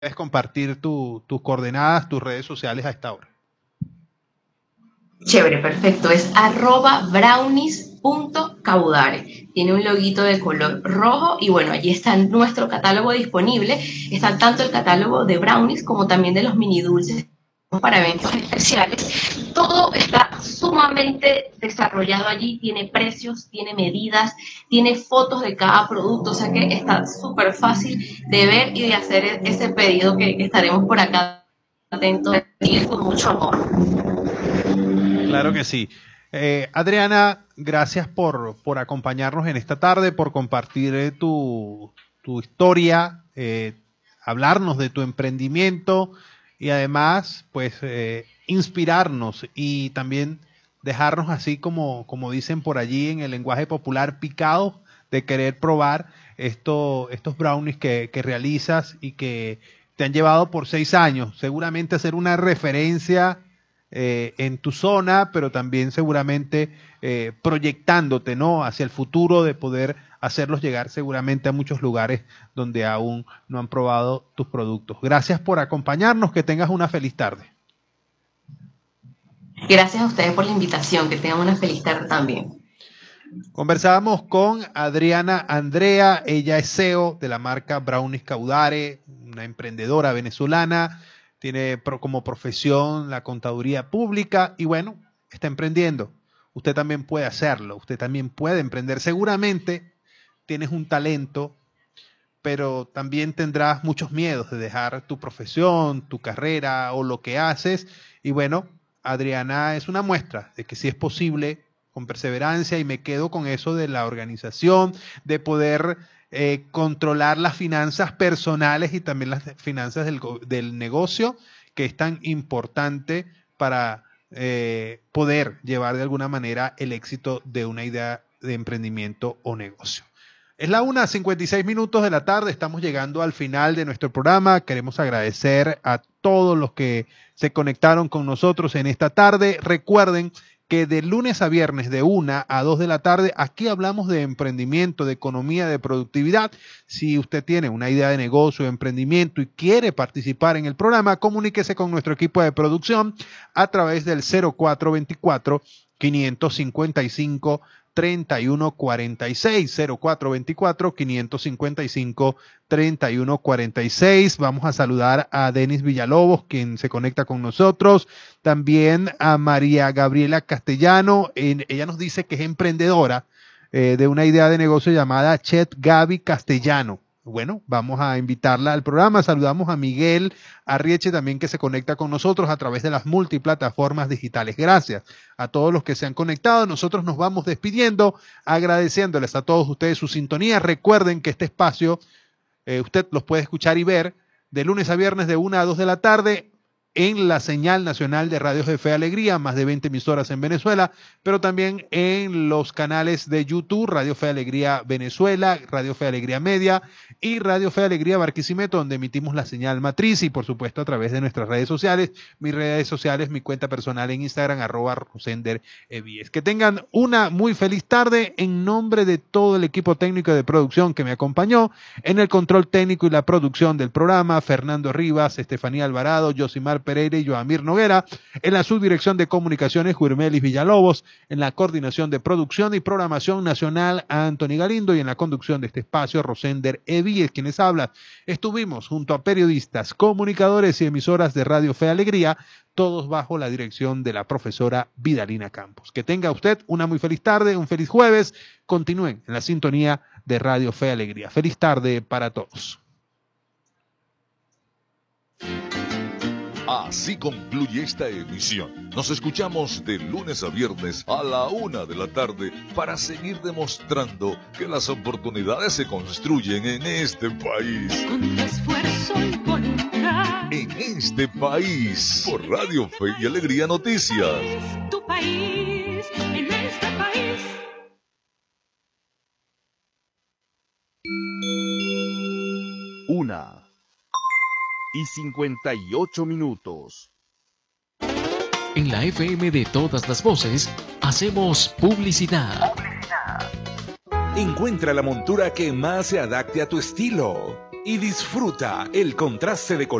puedes compartir tus coordenadas, tus redes sociales a esta hora. Chévere, perfecto. Es @brownies.caudare. Tiene un loguito de color rojo y bueno, allí está nuestro catálogo disponible. Está tanto el catálogo de brownies como también de los mini dulces para eventos especiales. Todo está sumamente desarrollado allí. Tiene precios, tiene medidas, tiene fotos de cada producto. O sea que está súper fácil de ver y de hacer ese pedido que estaremos por acá atentos y con mucho amor. Claro que sí. Adriana, gracias por acompañarnos en esta tarde, por compartir tu historia, hablarnos de tu emprendimiento y además, pues, inspirarnos y también dejarnos así como dicen por allí en el lenguaje popular, picados de querer probar estos brownies que realizas y que te han llevado por 6 años. Seguramente a ser una referencia en tu zona, pero también seguramente proyectándote, ¿no?, hacia el futuro de poder hacerlos llegar seguramente a muchos lugares donde aún no han probado tus productos. Gracias por acompañarnos, que tengas una feliz tarde. Gracias a ustedes por la invitación, que tengan una feliz tarde también. Conversábamos con Adriana Andrea, ella es CEO de la marca Brownies Caudare, una emprendedora venezolana, tiene como profesión la contaduría pública y bueno, está emprendiendo. Usted también puede hacerlo, usted también puede emprender. Seguramente tienes un talento, pero también tendrás muchos miedos de dejar tu profesión, tu carrera o lo que haces. Y bueno, Adriana es una muestra de que sí es posible con perseverancia y me quedo con eso de la organización, de poder controlar las finanzas personales y también las finanzas del negocio, que es tan importante para poder llevar de alguna manera el éxito de una idea de emprendimiento o negocio. Es la 1:56 de la tarde, estamos llegando al final de nuestro programa. Queremos agradecer a todos los que se conectaron con nosotros en esta tarde. Recuerden que de lunes a viernes de 1 a 2 de la tarde, aquí hablamos de emprendimiento, de economía, de productividad. Si usted tiene una idea de negocio, de emprendimiento y quiere participar en el programa, comuníquese con nuestro equipo de producción a través del 0424 555 3146, 0424 555 3146. Vamos a saludar a Denis Villalobos, quien se conecta con nosotros. También a María Gabriela Castellano. Ella nos dice que es emprendedora de una idea de negocio llamada Chef Gaby Castellano. Bueno, vamos a invitarla al programa. Saludamos a Miguel Arrieche también, que se conecta con nosotros a través de las multiplataformas digitales. Gracias a todos los que se han conectado. Nosotros nos vamos despidiendo, agradeciéndoles a todos ustedes su sintonía. Recuerden que este espacio usted los puede escuchar y ver de lunes a viernes de 1 a 2 de la tarde en la señal nacional de Radio Fe y Alegría, más de 20 emisoras en Venezuela, pero también en los canales de YouTube, Radio Fe y Alegría Venezuela, Radio Fe y Alegría Media y Radio Fe y Alegría Barquisimeto, donde emitimos la señal matriz y por supuesto a través de nuestras redes sociales, mis redes sociales, mi cuenta personal en Instagram, @RosenderEvies. Que tengan una muy feliz tarde en nombre de todo el equipo técnico de producción que me acompañó en el control técnico y la producción del programa, Fernando Rivas, Estefanía Alvarado, Josimar Pereira y Joamir Noguera, en la subdirección de comunicaciones, Jurmelis Villalobos, en la coordinación de producción y programación nacional, Anthony Galindo, y en la conducción de este espacio, Rosender Evíes, quienes hablan. Estuvimos junto a periodistas, comunicadores y emisoras de Radio Fe y Alegría, todos bajo la dirección de la profesora Vidalina Campos. Que tenga usted una muy feliz tarde, un feliz jueves. Continúen en la sintonía de Radio Fe y Alegría. Feliz tarde para todos. Así concluye esta emisión. Nos escuchamos de lunes a viernes a la 1 de la tarde para seguir demostrando que las oportunidades se construyen en este país. Con esfuerzo y voluntad. En este país, por Radio Fe y Alegría Noticias. Tu país, en este país. Una y 58 minutos. En la FM de todas las voces, hacemos publicidad. Encuentra la montura que más se adapte a tu estilo. y disfruta el contraste de color